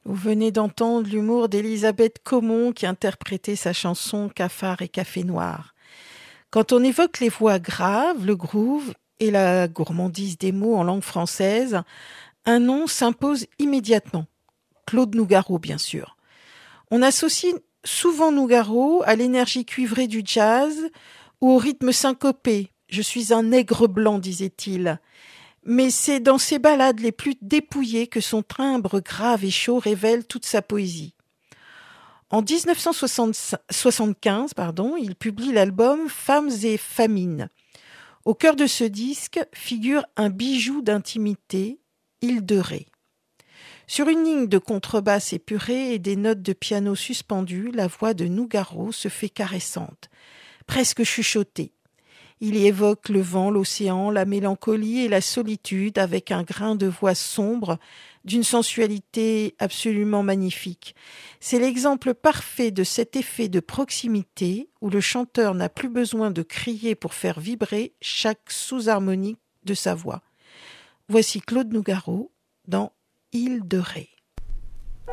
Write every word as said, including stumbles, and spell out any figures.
Vous venez d'entendre l'humour d'Elisabeth Caumont qui interprétait sa chanson Cafard et Café Noir. Quand on évoque les voix graves, le groove et la gourmandise des mots en langue française, un nom s'impose immédiatement. Claude Nougaro, bien sûr. On associe souvent Nougaro à l'énergie cuivrée du jazz ou au rythme syncopé. Je suis un nègre blanc, disait-il. Mais c'est dans ses ballades les plus dépouillées que son timbre grave et chaud révèle toute sa poésie. En dix-neuf cent soixante-quinze, pardon, il publie l'album Femmes et Famines. Au cœur de ce disque figure un bijou d'intimité, Île de Ré. Sur une ligne de contrebasse épurée et des notes de piano suspendues, la voix de Nougaro se fait caressante, presque chuchotée. Il y évoque le vent, l'océan, la mélancolie et la solitude avec un grain de voix sombre d'une sensualité absolument magnifique. C'est l'exemple parfait de cet effet de proximité où le chanteur n'a plus besoin de crier pour faire vibrer chaque sous-harmonique de sa voix. Voici Claude Nougaro dans Île de Ré.